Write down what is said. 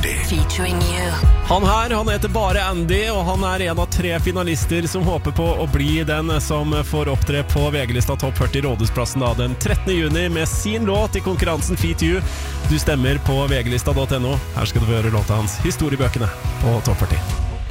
Andy. Featuring you. Han heter bare Andy, og han en av 3 finalister som håper på å bli den som får opptre på VG-lista Topp 40 Rådhusplassen da, den 13. juni med sin låt i konkurransen Feat You. Du stemmer på vglista.no. Her skal du få høre låta hans Historiebøkene på Topp 40.